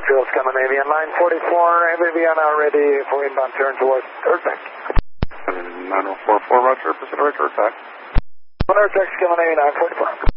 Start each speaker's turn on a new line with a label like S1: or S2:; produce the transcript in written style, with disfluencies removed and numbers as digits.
S1: fuel coming avian line 44, AVN now ready for inbound turn towards Earthbank.
S2: 9044, roger, Pacific Ridge, Earthbank.
S1: Earthbank coming avian 944.